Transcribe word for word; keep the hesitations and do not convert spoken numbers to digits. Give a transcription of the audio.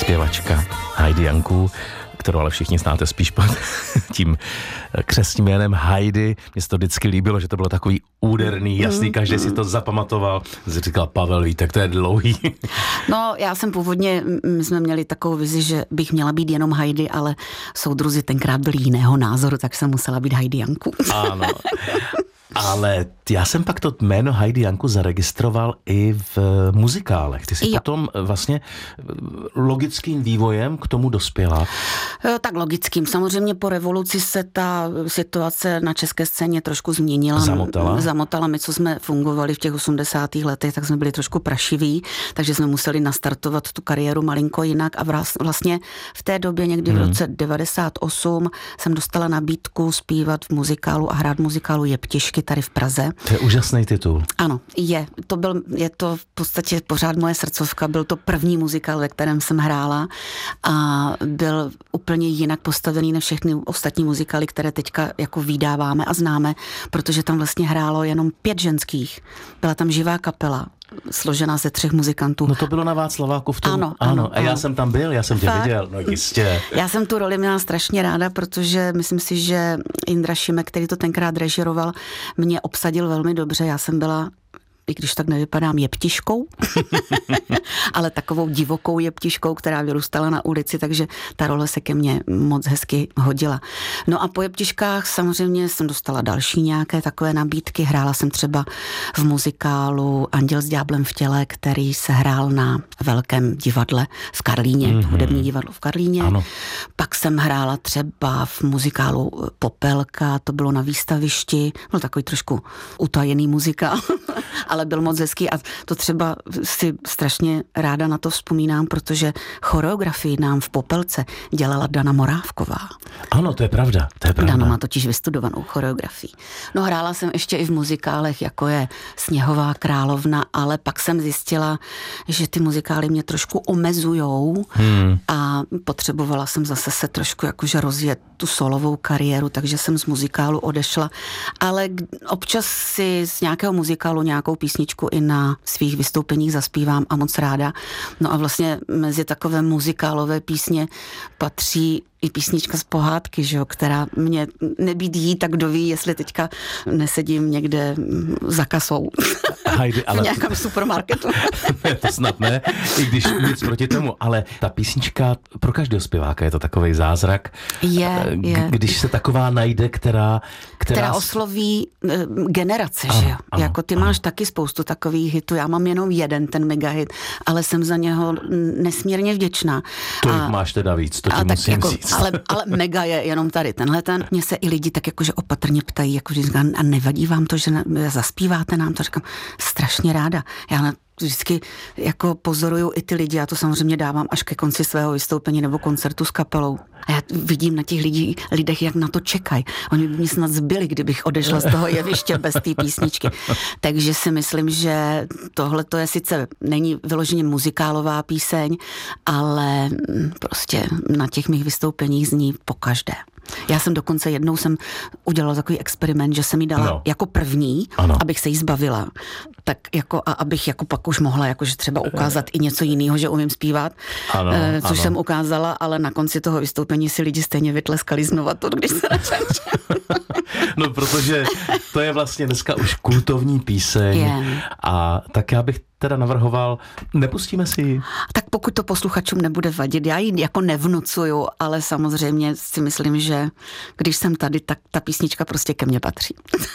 zpěvačka Heidi Janku, kterou ale všichni znáte spíš pod tím křestním jménem Heidi. Mně se to vždycky líbilo, že to bylo takový úderný, jasný, každý si to zapamatoval. Jsi říkal, Pavel, víte, to je dlouhý. No, já jsem původně, my jsme měli takovou vizi, že bych měla být jenom Heidi, ale soudruzi tenkrát byli jiného názoru, tak jsem musela být Heidi Janku. Ano. Ale já jsem pak to jméno Heidi Janku zaregistroval i v muzikálech. Ty jsi jo. potom vlastně logickým vývojem k tomu dospěla. Tak logickým. Samozřejmě po revoluci se ta situace na české scéně trošku změnila. Zamotala. Zamotala. My, co jsme fungovali v těch osmdesátých letech, tak jsme byli trošku prašiví, takže jsme museli nastartovat tu kariéru malinko jinak a vlastně v té době někdy hmm. v roce devadesát osm jsem dostala nabídku zpívat v muzikálu a hrát muzikálu Jeptišky tady v Praze. To je úžasný titul. Ano, je. To byl, je to v podstatě pořád moje srdcovka. Byl to první muzikál, ve kterém jsem hrála a byl úplně jinak postavený než všechny ostatní muzikály, které teďka jako vydáváme a známe, protože tam vlastně hrálo jenom pět ženských. Byla tam živá kapela, složená ze třech muzikantů. No to bylo na Václaváku v tom. Ano, ano, ano. A já ano. jsem tam byl, já jsem tě Fakt? viděl, no jistě. Já jsem tu roli měla strašně ráda, protože myslím si, že Indra Šimek, který to tenkrát režiroval, mě obsadil velmi dobře. Já jsem byla, i když tak nevypadám, jeptiškou, ale takovou divokou jeptiškou, která vyrůstala na ulici, takže ta role se ke mně moc hezky hodila. No a po jeptiškách samozřejmě jsem dostala další nějaké takové nabídky. Hrála jsem třeba v muzikálu Anděl s ďáblem v těle, který se hrál na velkém divadle v Karlíně, mm-hmm. hudební divadlo v Karlíně. Ano. Pak jsem hrála třeba v muzikálu Popelka, to bylo na výstavišti, byl takový trošku utajený muzikál, ale byl moc hezký a to třeba si strašně ráda na to vzpomínám, protože choreografii nám v Popelce dělala Dana Morávková. Ano, to je pravda, to je pravda. Dana má totiž vystudovanou choreografii. No hrála jsem ještě i v muzikálech, jako je Sněhová královna, ale pak jsem zjistila, že ty muzikály mě trošku omezujou hmm. a potřebovala jsem zase se trošku jakože rozjet tu solovou kariéru, takže jsem z muzikálu odešla, ale občas si z nějakého muzikálu nějakou písničku i na svých vystoupeních zaspívám a moc ráda. No a vlastně mezi takové muzikálové písně patří i písnička z pohádky, že jo, která mě nebýt jí, tak kdo ví, jestli teďka nesedím někde za kasou Heidi, ale... v nějakém supermarketu. Ne, to snad ne, i když nic proti tomu, ale ta písnička pro každého zpěváka je to takovej zázrak. Je, je. Když se taková najde, která... Která, která osloví uh, generace, ano, že jo. Ano, jako ty ano. máš taky spoustu takových hitů, já mám jenom jeden ten megahit, ale jsem za něho nesmírně vděčná. To a, máš teda víc, to ti musím jako, říct. Ale, ale mega je jenom tady tenhle ten. Mně se i lidi tak jakože opatrně ptají, jako říkám, a nevadí vám to, že zaspíváte nám to? Říkám, strašně ráda. Já na vždycky jako pozoruju i ty lidi, já to samozřejmě dávám až ke konci svého vystoupení nebo koncertu s kapelou. A já vidím na těch lidí, lidech, jak na to čekají. Oni by mě snad zbyli, kdybych odešla z toho jeviště bez té písničky. Takže si myslím, že tohle to je sice, není vyloženě muzikálová píseň, ale prostě na těch mých vystoupeních zní pokaždé. Já jsem dokonce jednou jsem udělala takový experiment, že jsem jí dala no. jako první, ano. abych se jí zbavila. Tak jako a abych jako pak už mohla jakože třeba ukázat i něco jiného, že umím zpívat, ano, eh, což ano. jsem ukázala, ale na konci toho vystoupení si lidi stejně vytleskali znova to, když se začala. No, protože to je vlastně dneska už kultovní píseň je. A tak já bych teda navrhoval, nepustíme si ji? Tak pokud to posluchačům nebude vadit, já ji jako nevnucuju, ale samozřejmě si myslím, že když jsem tady, tak ta písnička prostě ke mně patří.